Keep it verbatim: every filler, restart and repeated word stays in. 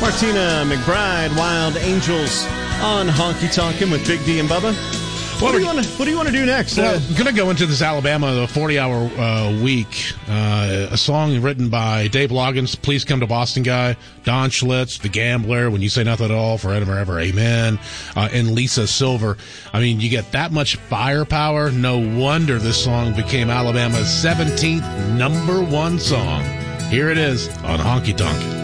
Martina McBride, Wild Angels on Honky Tonkin' with Big D and Bubba. What do you want to What do you want to do next? Well, Uh, I'm going to go into this Alabama, the forty-hour uh, week. Uh, a song written by Dave Loggins, Please Come to Boston guy, Don Schlitz, The Gambler, When You Say Nothing at All, Forever Ever, Amen, uh, and Lisa Silver. I mean, you get that much firepower. No wonder this song became Alabama's seventeenth number one song. Here it is on Honky Tonkin'.